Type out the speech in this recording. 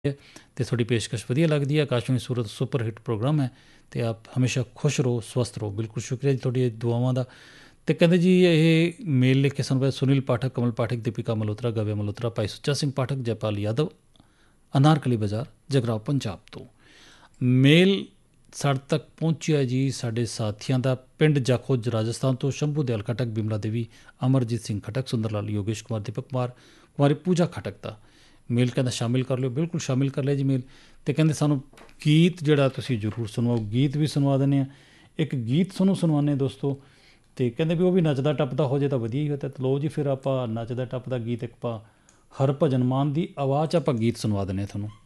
ਅਤੇ ਤੁਹਾਡੀ ਪੇਸ਼ਕਸ਼ ਵਧੀਆ ਲੱਗਦੀ ਹੈ। ਆਕਾਸ਼ਵਾਣੀ ਸੂਰਤ ਸੁਪਰ ਹਿੱਟ ਪ੍ਰੋਗਰਾਮ ਹੈ ਅਤੇ ਆਪ ਹਮੇਸ਼ਾ ਖੁਸ਼ ਰਹੋ, ਸਵਸਥ ਰਹੋ। ਬਿਲਕੁਲ ਸ਼ੁਕਰੀਆ ਜੀ ਤੁਹਾਡੀ ਦੁਆਵਾਂ ਦਾ। ਅਤੇ ਕਹਿੰਦੇ ਜੀ ਇਹ ਮੇਲ ਲਿਖ ਕੇ ਸਾਨੂੰ ਪਏ ਸੁਨੀਲ ਪਾਠਕ, ਕਮਲ ਪਾਠਕ, ਦੀਪਿਕਾ ਮਲਹੋਤਰਾ, ਗਵਿਆ ਮਲਹੋਤਰਾ, ਭਾਈ ਸੁੱਚਾ ਸਿੰਘ ਪਾਠਕ, ਜੈਪਾਲ ਯਾਦਵ, ਅਨਾਰਕਲੀ ਬਾਜ਼ਾਰ, ਜਗਰਾਓਂ ਪੰਜਾਬ ਤੋਂ। ਮੇਲ ਸਾਡੇ ਤੱਕ ਪਹੁੰਚਿਆ ਜੀ ਸਾਡੇ ਸਾਥੀਆਂ ਦਾ। ਪਿੰਡ ਜਾਖੋਜ ਰਾਜਸਥਾਨ ਤੋਂ ਸ਼ੰਭੂ ਦਿਆਲ ਖਟਕ, ਬਿਮਲਾ ਦੇਵੀ, ਅਮਰਜੀਤ ਸਿੰਘ ਖਟਕ, ਸੁੰਦਰ ਲਾਲ, ਯੋਗੇਸ਼ ਕੁਮਾਰ, ਦੀਪਕ ਕੁਮਾਰ, ਕੁਮਾਰੀ ਪੂਜਾ ਖਟਕ ਦਾ ਮੇਲ ਕਹਿੰਦਾ ਸ਼ਾਮਿਲ ਕਰ ਲਿਓ। ਬਿਲਕੁਲ ਸ਼ਾਮਿਲ ਕਰ ਲਿਆ ਜੀ ਮੇਲ। ਅਤੇ ਕਹਿੰਦੇ ਸਾਨੂੰ ਗੀਤ ਜਿਹੜਾ ਤੁਸੀਂ ਜ਼ਰੂਰ ਸੁਣਵਾਓ। ਗੀਤ ਵੀ ਸੁਣਵਾ ਦਿੰਦੇ ਹਾਂ। ਇੱਕ ਗੀਤ ਤੁਹਾਨੂੰ ਸੁਣਵਾਉਂਦੇ ਦੋਸਤੋ, ਅਤੇ ਕਹਿੰਦੇ ਵੀ ਉਹ ਵੀ ਨੱਚਦਾ ਟੱਪਦਾ ਹੋ ਜਾਏ ਤਾਂ ਵਧੀਆ ਹੀ ਹੋ। ਤਾਂ ਲਓ ਜੀ ਫਿਰ ਆਪਾਂ ਨੱਚਦਾ ਟੱਪਦਾ ਗੀਤ ਇੱਕ ਆਪਾਂ ਹਰਭਜਨ ਮਾਨ ਦੀ ਆਵਾਜ਼ 'ਚ ਆਪਾਂ ਗੀਤ ਸੁਣਵਾ ਦਿੰਦੇ ਹਾਂ ਤੁਹਾਨੂੰ।